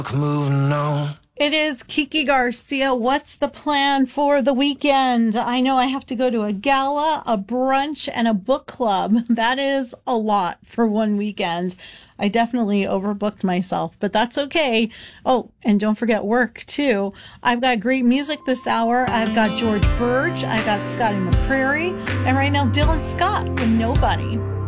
Moving on. It is Kiki Garcia. What's the plan for the weekend? I know I have to go to a gala, a brunch, and a book club. That is a lot for one weekend. I definitely overbooked myself, but that's okay. Oh, and don't forget work, too. I've got great music this hour. I've got George Burge. I've got Scotty McCreery. And right now, Dylan Scott with Nobody.